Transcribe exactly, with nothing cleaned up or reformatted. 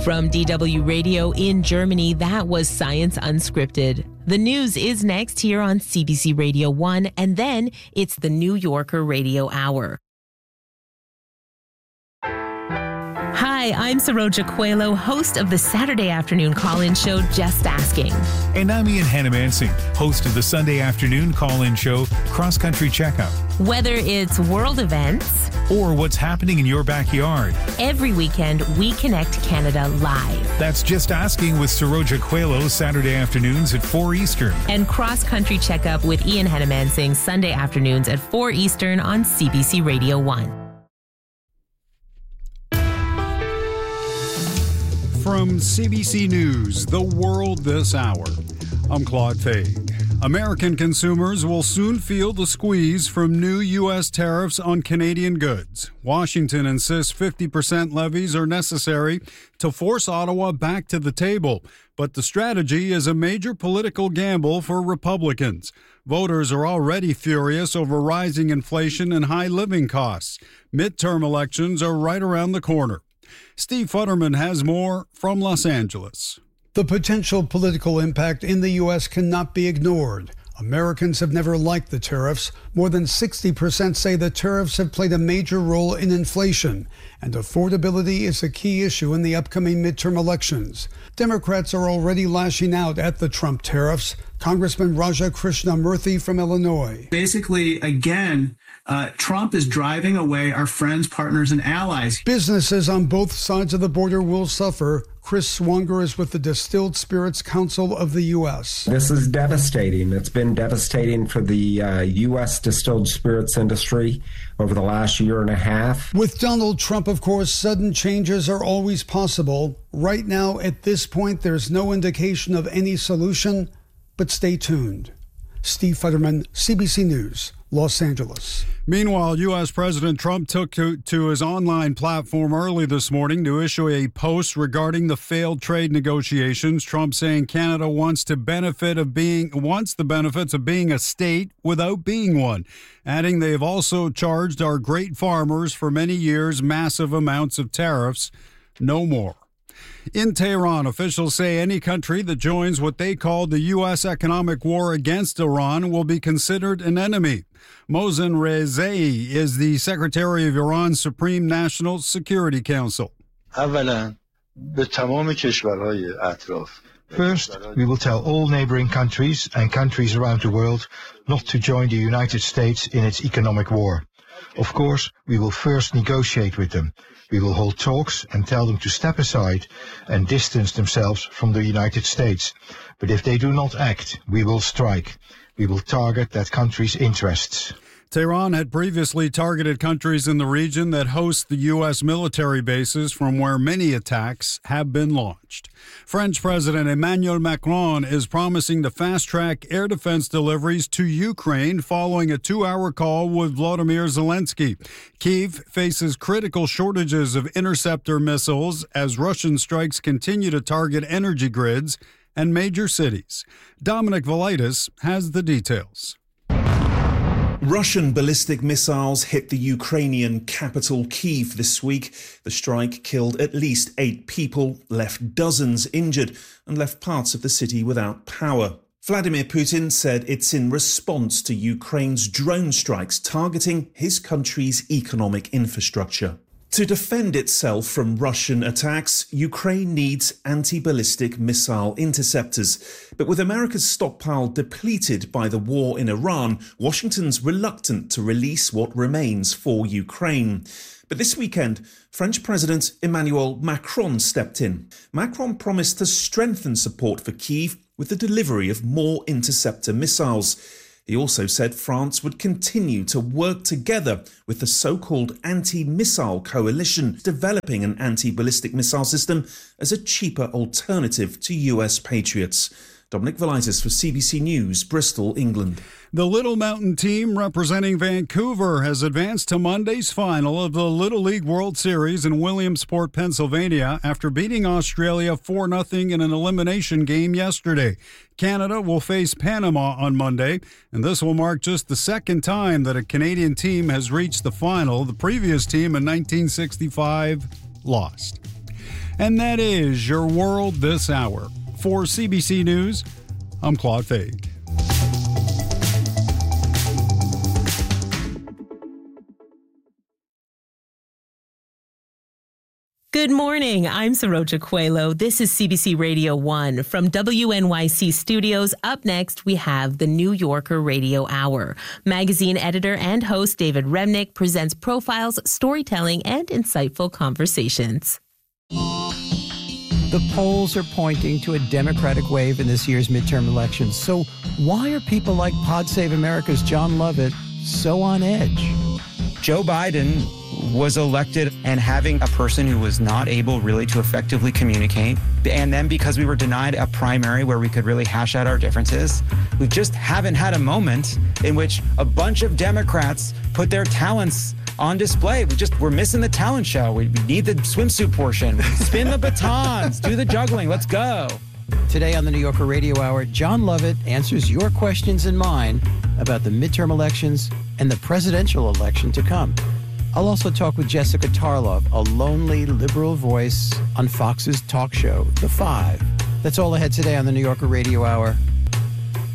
From D W Radio in Germany, that was Science Unscripted. The news is next here on C B C Radio one, and then it's the New Yorker Radio Hour. Hi, I'm Saroja Coelho, host of the Saturday afternoon call-in show, Just Asking. And I'm Ian Hannamansing, host of the Sunday afternoon call-in show, Cross Country Checkup. Whether it's world events or what's happening in your backyard, every weekend we connect Canada live. That's Just Asking with Saroja Coelho, Saturday afternoons at four Eastern. And Cross Country Checkup with Ian Hannamansing, Sunday afternoons at four Eastern on C B C Radio one. From C B C News, The World This Hour, I'm Claude Faig. American consumers will soon feel the squeeze from new U S tariffs on Canadian goods. Washington insists fifty percent levies are necessary to force Ottawa back to the table, but the strategy is a major political gamble for Republicans. Voters are already furious over rising inflation and high living costs. Midterm elections are right around the corner. Steve Futterman has more from Los Angeles. The potential political impact in the U S cannot be ignored. Americans have never liked the tariffs. More than sixty percent say the tariffs have played a major role in inflation, and affordability is a key issue in the upcoming midterm elections. Democrats are already lashing out at the Trump tariffs. Congressman Raja Krishnamurthy from Illinois. Basically, again, Uh, Trump is driving away our friends, partners, and allies. Businesses on both sides of the border will suffer. Chris Swanger is with the Distilled Spirits Council of the U S. This is devastating. It's been devastating for the uh, U S distilled spirits industry over the last year and a half. With Donald Trump, of course, sudden changes are always possible. Right now, at this point, there's no indication of any solution, but stay tuned. Steve Futterman, C B C News, Los Angeles. Meanwhile, U S. President Trump took to, to his online platform early this morning to issue a post regarding the failed trade negotiations. Trump saying Canada wants to benefit of being wants the benefits of being a state without being one, adding they have also charged our great farmers for many years massive amounts of tariffs. No more. In Tehran, officials say any country that joins what they call the U S economic war against Iran will be considered an enemy. Mohsen Rezai is the Secretary of Iran's Supreme National Security Council. First, we will tell all neighboring countries and countries around the world not to join the United States in its economic war. Of course, we will first negotiate with them. We will hold talks and tell them to step aside and distance themselves from the United States. But if they do not act, we will strike. We will target that country's interests. Tehran had previously targeted countries in the region that host the U S military bases from where many attacks have been launched. French President Emmanuel Macron is promising to fast-track air defense deliveries to Ukraine following a two-hour call with Volodymyr Zelensky. Kyiv faces critical shortages of interceptor missiles as Russian strikes continue to target energy grids and major cities. Dominic Velitis has the details. Russian ballistic missiles hit the Ukrainian capital Kyiv this week. The strike killed at least eight people, left dozens injured, and left parts of the city without power. Vladimir Putin said it's in response to Ukraine's drone strikes targeting his country's economic infrastructure. To defend itself from Russian attacks, Ukraine needs anti-ballistic missile interceptors. But with America's stockpile depleted by the war in Iran, Washington's reluctant to release what remains for Ukraine. But this weekend, French President Emmanuel Macron stepped in. Macron promised to strengthen support for Kyiv with the delivery of more interceptor missiles. He also said France would continue to work together with the so-called anti-missile coalition, developing an anti-ballistic missile system as a cheaper alternative to U S Patriots. Dominic Velitis for C B C News, Bristol, England. The Little Mountain team representing Vancouver has advanced to Monday's final of the Little League World Series in Williamsport, Pennsylvania, after beating Australia four nothing in an elimination game yesterday. Canada will face Panama on Monday, and this will mark just the second time that a Canadian team has reached the final. The previous team in nineteen sixty-five lost. And that is your world this hour. For C B C News, I'm Claude Fade. Good morning. I'm Saroja Coelho. This is C B C Radio one. From W N Y C Studios, up next, we have the New Yorker Radio Hour. Magazine editor and host David Remnick presents profiles, storytelling, and insightful conversations. The polls are pointing to a Democratic wave in this year's midterm elections. So why are people like Pod Save America's John Lovett so on edge? Joe Biden was elected, and having a person who was not able really to effectively communicate, and then because we were denied a primary where we could really hash out our differences, we just haven't had a moment in which a bunch of Democrats put their talents on display. We just, we're missing the talent show. We need the swimsuit portion. Spin the batons, do the juggling, let's go. Today on the New Yorker Radio Hour, John Lovett answers your questions and mine about the midterm elections and the presidential election to come. I'll also talk with Jessica Tarlov, a lonely liberal voice on Fox's talk show, The Five. That's all ahead today on the New Yorker Radio Hour.